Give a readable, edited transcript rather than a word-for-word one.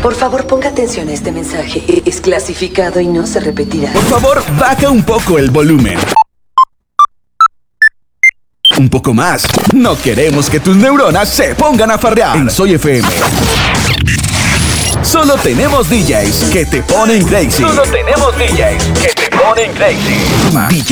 Por favor, ponga atención a este mensaje. Es clasificado y no se repetirá. Por favor, baja un poco el volumen. Un poco más. No queremos que tus neuronas se pongan a farrear. En Soy FM. Solo tenemos DJs que te ponen crazy. Solo tenemos DJs que te ponen crazy. DJ